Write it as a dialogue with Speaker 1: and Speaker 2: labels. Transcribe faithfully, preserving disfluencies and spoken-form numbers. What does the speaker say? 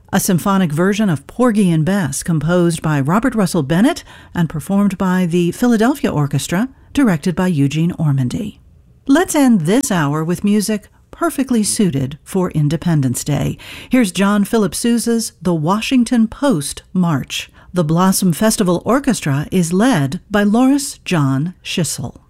Speaker 1: a symphonic version of Porgy and Bess composed by Robert Russell Bennett and performed by the Philadelphia Orchestra, directed by Eugene Ormandy. Let's end this hour with music perfectly suited for Independence Day. Here's John Philip Sousa's The Washington Post March. The Blossom Festival Orchestra is led by Loris John Schissel.